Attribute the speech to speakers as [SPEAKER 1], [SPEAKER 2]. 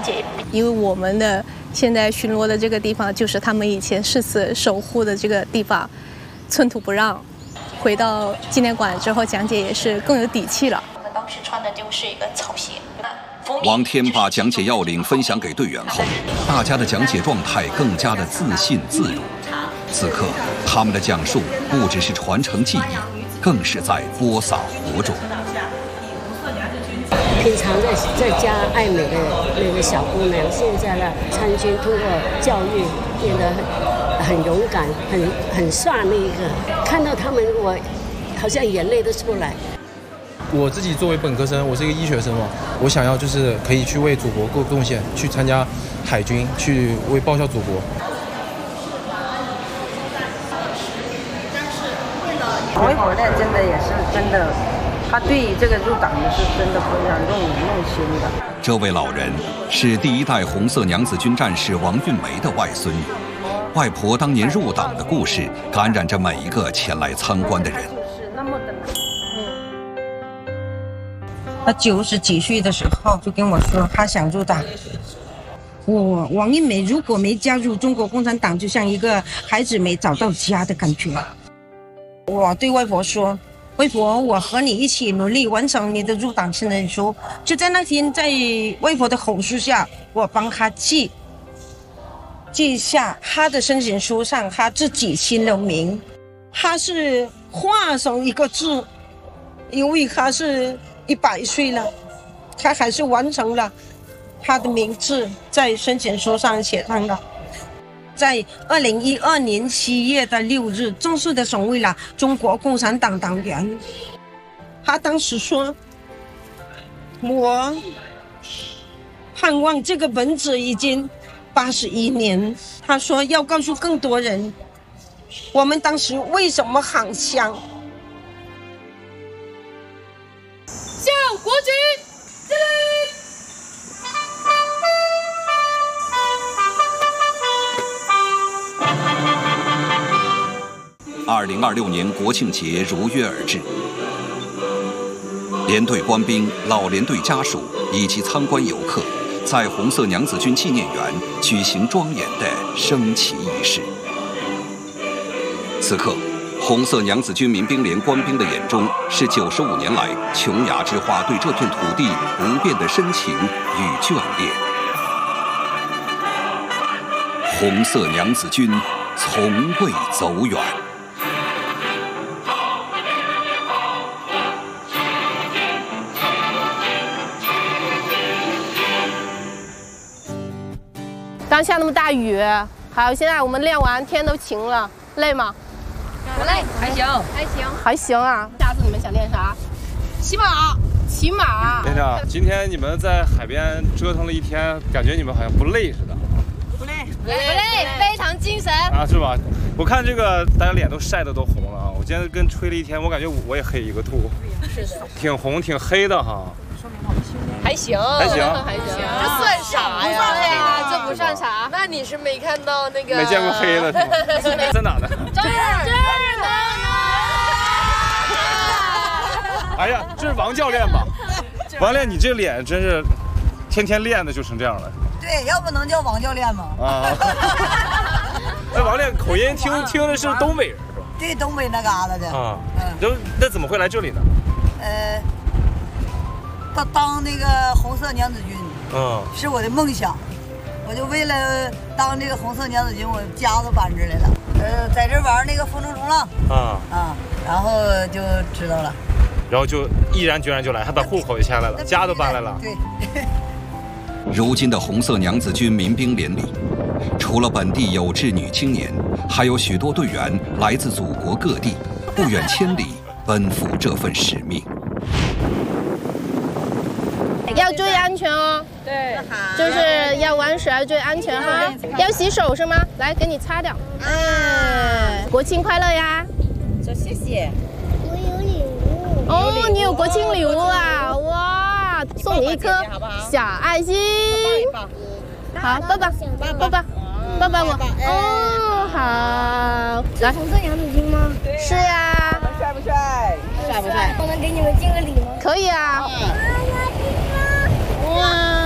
[SPEAKER 1] 解，因为我们的现在巡逻的这个地方就是他们以前誓死守护的这个地方，寸土不让。回到纪念馆之后，讲解也是更有底气了。我们当时穿的就是一个草鞋。
[SPEAKER 2] 王天把讲解要领分享给队员后，大家的讲解状态更加的自信自如。此刻，他们的讲述不只是传承技艺，更是在播撒火种。
[SPEAKER 3] 平常在家爱美的那个小姑娘，现在呢参军，通过教育变得很勇敢，很飒那个。看到他们，我好像眼泪都出来。
[SPEAKER 4] 我自己作为本科生，我是一个医学生嘛，我想要就是可以去为祖国做贡献，去参加海军，去为报效祖国。
[SPEAKER 5] 外婆呢，真的也是真的，他对这个入党的是真的非常用心的。
[SPEAKER 2] 这位老人是第一代红色娘子军战士王韵梅的外孙女，外婆当年入党的故事感染着每一个前来参观的人。
[SPEAKER 6] 他90几岁的时候就跟我说他想入党。我王韵梅如果没加入中国共产党，就像一个孩子没找到家的感觉。我对外婆说，外婆，我和你一起努力完成你的入党申请书。就在那天，在外婆的口述下，我帮他记下他的申请书上他自己签了名。他是画上一个字，因为他是100岁了，他还是完成了他的名字在申请书上写上了。在2012年7月6日正式的成为了中国共产党党员。他当时说，我盼望这个文字已经81年。他说要告诉更多人，我们当时为什么航向。
[SPEAKER 7] 向国军敬礼
[SPEAKER 2] ！2026年国庆节如约而至，连队官兵、老连队家属以及参观游客，在红色娘子军纪念园举行庄严的升旗仪式。此刻，红色娘子军民兵连官兵的眼中是95年来琼崖之花对这片土地不变的深情与眷恋。红色娘子军从未走远。
[SPEAKER 1] 刚下那么大雨，还有现在我们练完天都晴了，累吗？
[SPEAKER 7] 不累，还行，
[SPEAKER 1] 还行啊。下次你们想练啥？骑马。
[SPEAKER 8] 连长，今天你们在海边折腾了一天，感觉你们好像不累似的。
[SPEAKER 7] 不累，非常精神
[SPEAKER 8] 啊，是吧？我看这个大家脸都晒得都红了啊！我今天跟吹了一天，我感觉我也黑一个秃，挺红挺黑的哈。
[SPEAKER 7] 还行，这算啥呀？这不算啥。那你是没看到那个？
[SPEAKER 8] 没见过黑的是吗？在哪呢？
[SPEAKER 7] 这儿呢。
[SPEAKER 8] 哎呀，这是王教练吧？王练，你这脸真是天天练的就成这样了。
[SPEAKER 9] 对，要不能叫王教练吗？
[SPEAKER 8] 啊。哎，王练口音听的是东北人是吧？
[SPEAKER 9] 对，东北那嘎达的。
[SPEAKER 8] 啊。那怎么会来这里呢？
[SPEAKER 9] 当那个红色娘子军，是我的梦想，我就为了当这个红色娘子军，我家都搬这来了。在这玩那个风筝冲浪，然后就知道了，
[SPEAKER 8] 然后就毅然决然就来，还把户口也迁来了，家都搬来了。
[SPEAKER 9] 对。
[SPEAKER 2] 如今的红色娘子军民兵连里，除了本地有志女青年，还有许多队员来自祖国各地，不远千里奔赴这份使命。
[SPEAKER 1] 要注意安全哦。
[SPEAKER 7] 对，
[SPEAKER 1] 就是要玩水要注意安全哈。要洗手是吗？来，给你擦掉。国庆快乐呀！
[SPEAKER 9] 说谢谢。
[SPEAKER 10] 我有礼物。
[SPEAKER 1] 哦，你有国庆礼物啊！哇，送你一颗小爱心。好，抱抱我。哦，好。
[SPEAKER 10] 是红色娘子军吗？
[SPEAKER 1] 是呀。
[SPEAKER 9] 帅不帅？
[SPEAKER 10] 帅不帅？我能给你们敬个礼吗？
[SPEAKER 1] 可以啊。哇。